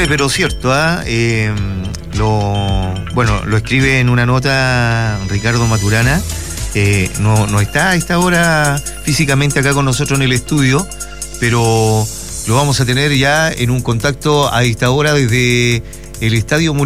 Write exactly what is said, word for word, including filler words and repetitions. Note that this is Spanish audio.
Increíble, pero cierto, ¿ah? ¿eh? Eh, lo, bueno, lo escribe en una nota Ricardo Maturana. Eh, no, no está a esta hora físicamente acá con nosotros en el estudio, pero lo vamos a tener ya en un contacto a esta hora desde el Estadio Municipal.